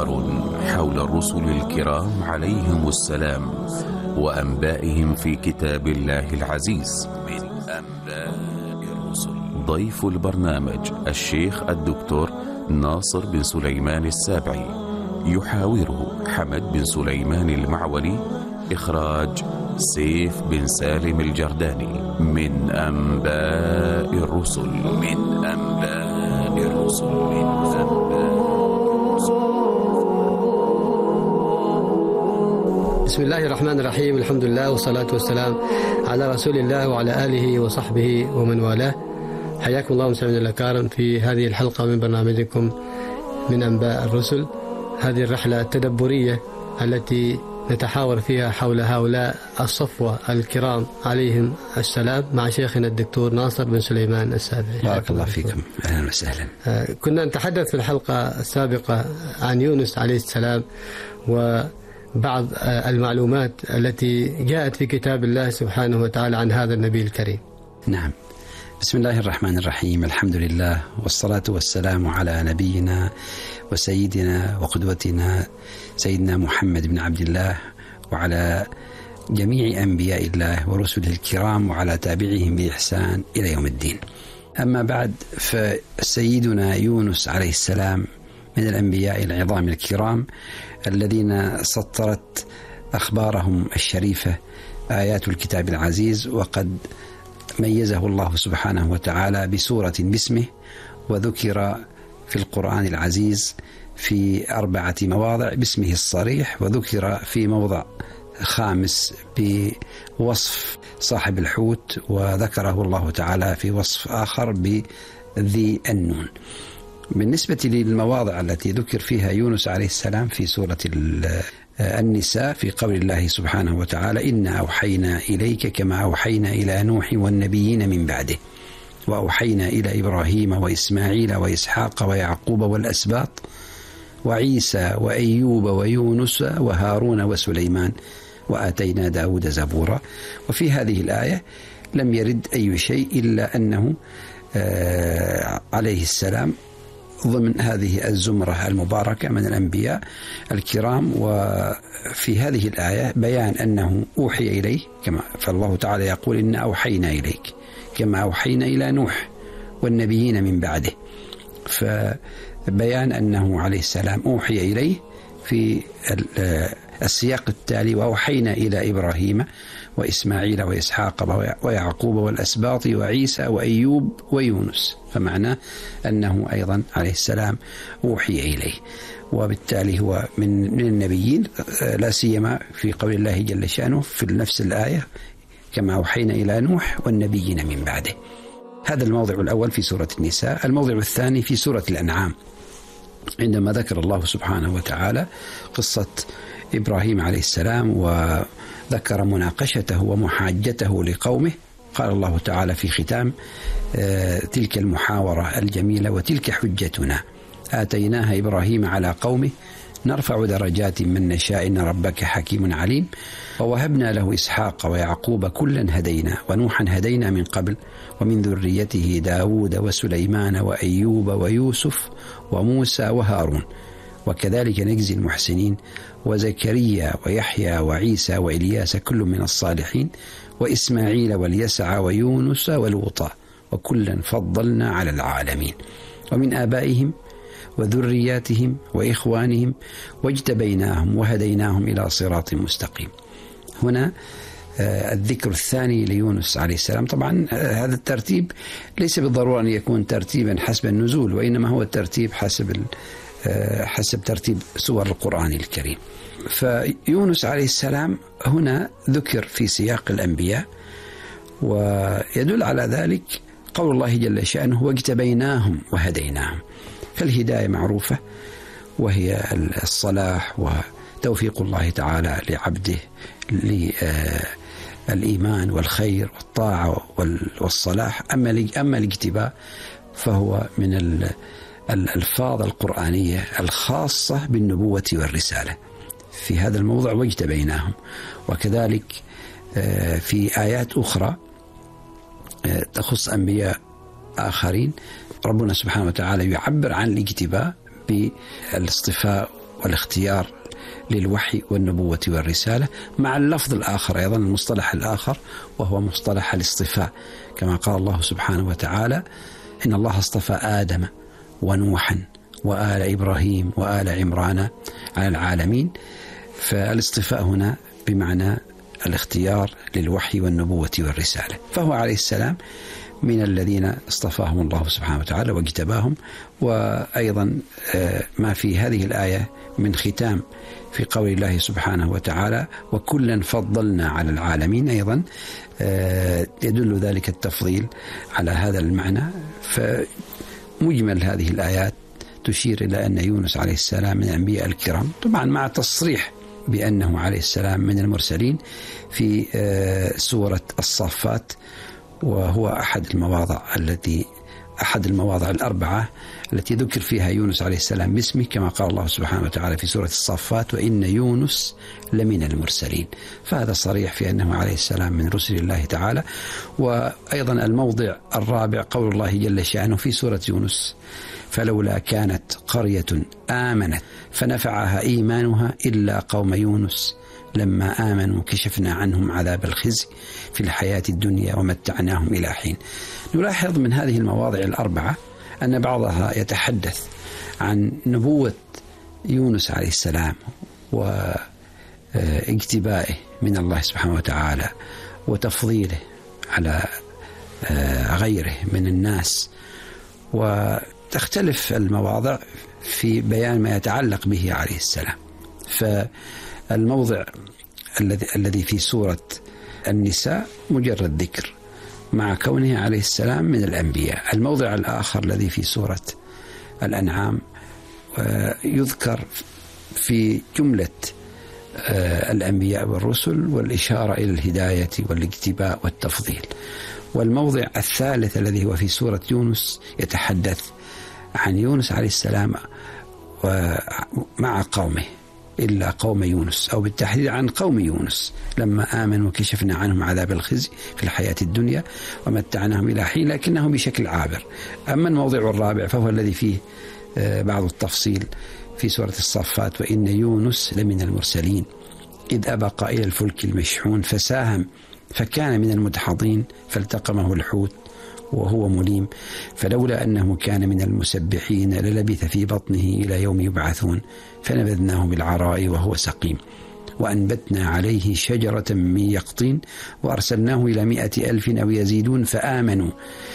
حوار حول الرسل الكرام عليهم السلام وأنبائهم في كتاب الله العزيز من أنباء الرسل. ضيف البرنامج الشيخ الدكتور ناصر بن سليمان السابعي، يحاوره حمد بن سليمان المعولي، إخراج سيف بن سالم الجرداني. من أنباء الرسل، من أنباء الرسل، من أنباء الرسل. بسم الله الرحمن الرحيم. الحمد لله والصلاة والسلام على رسول الله وعلى آله وصحبه ومن والاه. حياكم الله مستمعينا الأكارم في هذه الحلقة من برنامجكم من أنباء الرسل، هذه الرحلة التدبرية التي نتحاور فيها حول هؤلاء الصفوة الكرام عليهم السلام مع شيخنا الدكتور ناصر بن سليمان السابعي. بارك الله فيكم، أهلا وسهلا. كنا نتحدث في الحلقة السابقة عن يونس عليه السلام وبعض المعلومات التي جاءت في كتاب الله سبحانه وتعالى عن هذا النبي الكريم. نعم، بسم الله الرحمن الرحيم، الحمد لله والصلاة والسلام على نبينا وسيدنا وقدوتنا سيدنا محمد بن عبد الله وعلى جميع أنبياء الله ورسله الكرام وعلى تابعهم بإحسان إلى يوم الدين. أما بعد، فسيدنا يونس عليه السلام من الأنبياء العظام الكرام الذين سطرت أخبارهم الشريفة آيات الكتاب العزيز، وقد ميزه الله سبحانه وتعالى بسورة باسمه، وذكر في القرآن العزيز في 4 مواضع باسمه الصريح، وذكر في موضع خامس بوصف صاحب الحوت، وذكره الله تعالى في وصف آخر بذي النون. بالنسبة للمواضع التي ذكر فيها يونس عليه السلام في سورة النساء في قول الله سبحانه وتعالى: إنا أوحينا إليك كما أوحينا إلى نوح والنبيين من بعده وأوحينا إلى إبراهيم وإسماعيل وإسحاق ويعقوب والأسباط وعيسى وأيوب ويونس وهارون وسليمان وآتينا داود زبورا. وفي هذه الآية لم يرد أي شيء إلا أنه عليه السلام ضمن هذه الزمرة المباركة من الأنبياء الكرام. وفي هذه الآية بيان أنه أوحي إليه، كما فالله تعالى يقول: إنا أوحينا إليك كما أوحينا إلى نوح والنبيين من بعده. فبيان أنه عليه السلام أوحي إليه في السياق التالي: وأوحينا إلى إبراهيم وإسماعيل وإسحاق ويعقوب والأسباط وعيسى وأيوب ويونس. فمعناه أنه أيضا عليه السلام أوحي إليه، وبالتالي هو من النبيين، لا سيما في قول الله جل شأنه في نفس الآية: كما أوحينا إلى نوح والنبيين من بعده. هذا الموضع الأول في سورة النساء. الموضع الثاني في سورة الأنعام، عندما ذكر الله سبحانه وتعالى قصة إبراهيم عليه السلام وذكر مناقشته ومحاجته لقومه. قال الله تعالى في ختام تلك المحاورة الجميلة: وتلك حجتنا آتيناها إبراهيم على قومه نرفع درجات من نشاء إن ربك حكيم عليم ووهبنا له إسحاق ويعقوب كلا هدينا ونوحا هدينا من قبل ومن ذريته داود وسليمان وأيوب ويوسف وموسى وهارون وكذلك نجزي المحسنين وزكريا ويحيى وعيسى وإلياس كل من الصالحين وإسماعيل واليسع ويونس ولوطا وكلا فضلنا على العالمين ومن آبائهم وذرياتهم وإخوانهم واجتبيناهم وهديناهم إلى صراط مستقيم. هنا الذكر الثاني ليونس عليه السلام. طبعا هذا الترتيب ليس بالضرورة أن يكون ترتيبا حسب النزول، وإنما هو الترتيب حسب ترتيب سور القرآن الكريم. فيونس عليه السلام هنا ذكر في سياق الأنبياء، ويدل على ذلك قول الله جل شأنه: واجتبيناهم وهديناهم. فالهداية معروفة، وهي الصلاح وتوفيق الله تعالى لعبده للإيمان والخير والطاعة والصلاح. أما الاجتباء فهو من الألفاظ القرآنية الخاصة بالنبوة والرسالة. في هذا الموضع واجتبيناهم، وكذلك في آيات أخرى تخص أنبياء آخرين ربنا سبحانه وتعالى يعبر عن الاجتباء بالاصطفاء والاختيار للوحي والنبوة والرسالة، مع اللفظ الآخر أيضا، المصطلح الآخر، وهو مصطلح الاصطفاء، كما قال الله سبحانه وتعالى: إن الله اصطفى آدم ونوحا وآل إبراهيم وآل عمران على العالمين. فالاصطفاء هنا بمعنى الاختيار للوحي والنبوة والرسالة، فهو عليه السلام من الذين اصطفاهم الله سبحانه وتعالى واجتباهم. وأيضا ما في هذه الآية من ختام في قول الله سبحانه وتعالى: وكلا فضلنا على العالمين، أيضا يدل ذلك التفضيل على هذا المعنى. فمجمل هذه الآيات تشير إلى أن يونس عليه السلام من الأنبياء الكرام، طبعا مع تصريح بأنه عليه السلام من المرسلين في سورة الصافات، وهو أحد المواضع الأربعة التي ذكر فيها يونس عليه السلام باسمه، كما قال الله سبحانه وتعالى في سورة الصافات: وإن يونس لمن المرسلين. فهذا صريح في أنه عليه السلام من رسل الله تعالى. وأيضا الموضع الرابع قول الله جل شأنه في سورة يونس: فلولا كانت قرية آمنت فنفعها إيمانها إلا قوم يونس لما آمنوا كشفنا عنهم عذاب الخزي في الحياة الدنيا ومتعناهم إلى حين. نلاحظ من هذه المواضع الأربعة أن بعضها يتحدث عن نبوة يونس عليه السلام واجتبائه من الله سبحانه وتعالى وتفضيله على غيره من الناس، وتختلف المواضع في بيان ما يتعلق به عليه السلام. فالموضع الذي في سورة النساء مجرد ذكر مع كونه عليه السلام من الأنبياء. الموضع الآخر الذي في سورة الأنعام يذكر في جملة الأنبياء والرسل والإشارة إلى الهداية والاجتباء والتفضيل. والموضع الثالث الذي هو في سورة يونس يتحدث عن يونس عليه السلام مع قومه إلا قوم يونس، أو بالتحديد عن قوم يونس لما آمنوا كشفنا عنهم عذاب الخزي في الحياة الدنيا ومتعناهم إلى حين، لكنه بشكل عابر. أما الموضع الرابع فهو الذي فيه بعض التفصيل في سورة الصافات: وإن يونس لمن المرسلين إذ أبق إلى الفلك المشحون فساهم فكان من المدحضين فالتقمه الحوت وهو مليم فلولا أنه كان من المسبحين للبث في بطنه إلى يوم يبعثون فنبذناه بالعراء وهو سقيم وأنبتنا عليه شجرة من يقطين وأرسلناه إلى 100,000 أو يزيدون فآمنوا